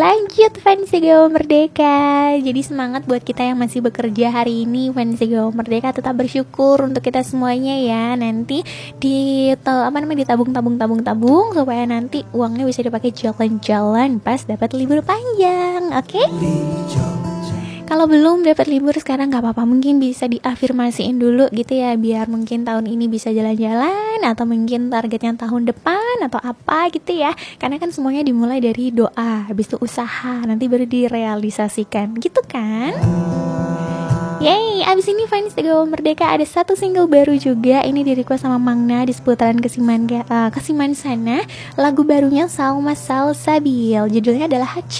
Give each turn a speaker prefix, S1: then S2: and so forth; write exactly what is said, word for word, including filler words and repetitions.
S1: lanjut fans Gawa Merdeka. Jadi semangat buat kita yang masih bekerja hari ini, fans Gawa Merdeka, tetap bersyukur untuk kita semuanya ya. Nanti di apa namanya ditabung-tabung-tabung-tabung supaya nanti uangnya bisa dipakai jalan-jalan pas dapat libur panjang. Oke? Okay? Kalau belum dapat libur sekarang gak apa-apa, mungkin bisa diafirmasiin dulu gitu ya, biar mungkin tahun ini bisa jalan-jalan, atau mungkin targetnya tahun depan atau apa gitu ya. Karena kan semuanya dimulai dari doa, habis itu usaha, nanti baru direalisasikan gitu kan. Yeay, abis ini fans Gawa Merdeka ada satu single baru juga. Ini di request sama Mangna di seputaran Kesiman, uh, Kesiman sana. Lagu barunya Salma Salsabil, judulnya adalah Hachi.